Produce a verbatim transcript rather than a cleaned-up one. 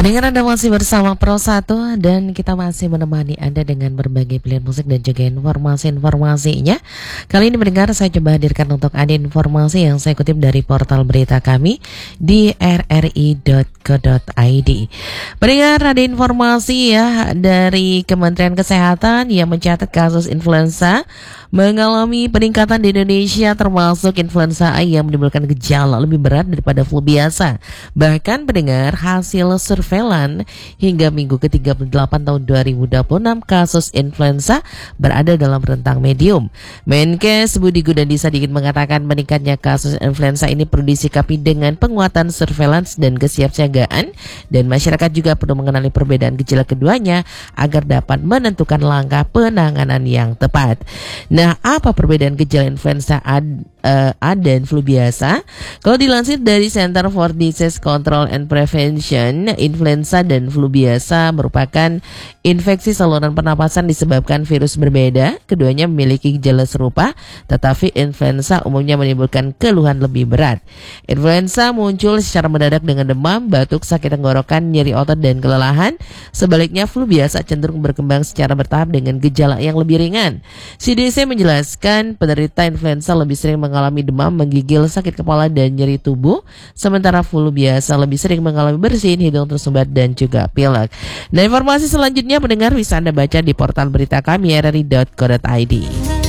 Pendengar, Anda masih bersama Pro satu dan kita masih menemani Anda dengan berbagai pilihan musik dan juga informasi-informasinya. Kali ini mendengar saya coba hadirkan untuk Anda informasi yang saya kutip dari portal berita kami di r r i dot co dot i d. Pendengar, ada informasi ya dari Kementerian Kesehatan yang mencatat kasus influenza mengalami peningkatan di Indonesia, termasuk influenza A yang menimbulkan gejala lebih berat daripada flu biasa. Bahkan pendengar, hasil surveilan hingga minggu ke tiga puluh delapan tahun dua ribu dua puluh enam kasus influenza berada dalam rentang medium. Menkes Budi Gunadi Sadikin mengatakan meningkatnya kasus influenza ini perlu disikapi dengan penguatan surveillance dan kesiapsiagaan, dan masyarakat juga perlu mengenali perbedaan gejala keduanya agar dapat menentukan langkah penanganan yang tepat. Nah, apa perbedaan gejala influenza A, uh, A dan flu biasa? Kalau dilansir dari Center for Disease Control and Prevention, influenza dan flu biasa merupakan infeksi saluran pernapasan disebabkan virus berbeda. Keduanya memiliki gejala serupa, tetapi influenza umumnya menimbulkan keluhan lebih berat. Influenza muncul secara mendadak dengan demam, batuk, sakit tenggorokan, nyeri otot, dan kelelahan. Sebaliknya, flu biasa cenderung berkembang secara bertahap dengan gejala yang lebih ringan. C D C menjelaskan penderita influenza lebih sering mengalami demam, menggigil, sakit kepala, dan nyeri tubuh, sementara flu biasa lebih sering mengalami bersin, hidung tersumbat, dan juga pilek. Nah, informasi selanjutnya pendengar bisa Anda baca di portal berita kami r r i dot co dot i d.